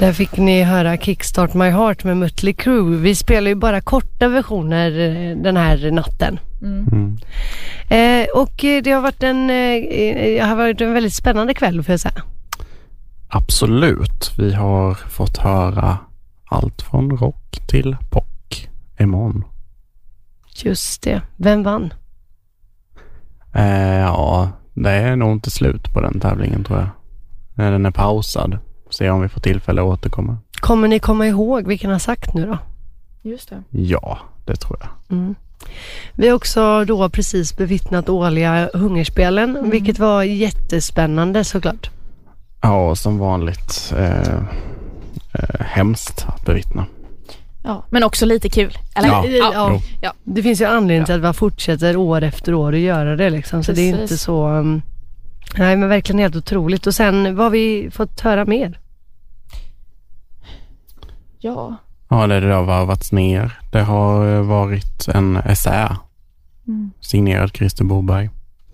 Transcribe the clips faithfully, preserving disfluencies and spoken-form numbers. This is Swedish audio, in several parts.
Där fick ni höra Kickstart My Heart med Mötley Crüe. Vi spelar ju bara korta versioner den här natten. Mm. Mm. Eh, och det har varit en eh, har varit en väldigt spännande kväll, får jag säga. Absolut. Vi har fått höra allt från rock till pop imorgon. Just det. Vem vann? Eh, ja, det är nog inte slut på den tävlingen, tror jag. Den är pausad. Se om vi får tillfälle att återkomma. Kommer ni komma ihåg vilken har sagt nu då? Just det. Ja, det tror jag. Mm. Vi har också då precis bevittnat årliga hungerspelen, Mm. vilket var jättespännande såklart. Ja, som vanligt eh, eh, hemskt att bevittna. Ja, men också lite kul. Eller? Ja, Ja. jo. Ja. Det finns ju anledning Ja. till att man fortsätter år efter år att göra det liksom. Så det är Precis. inte så... Um, nej, men verkligen helt otroligt. Och sen, vad har vi fått höra mer? Ja. Ja, det, det har varvats ner. Det har varit en essä Mm. signerad Christer Boberg.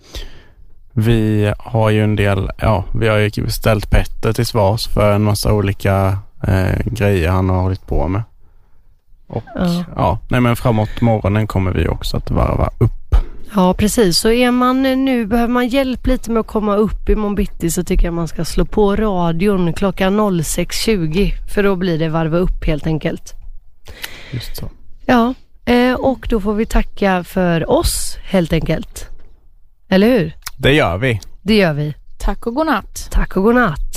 Vi har ju en del, ja, vi har ju ställt Petter till svars för en massa olika eh, grejer han har hållit på med. Och Ja. ja, nej men framåt morgonen kommer vi också att varva upp. Ja, precis. Så är man nu, behöver man hjälp lite med att komma upp i morgon bitti, så tycker jag man ska slå på radion klockan sex tjugo. För då blir det varva upp helt enkelt. Just så. Ja, eh, och då får vi tacka för oss helt enkelt. Eller hur? Det gör vi. Det gör vi. Tack och godnatt. Tack och godnatt.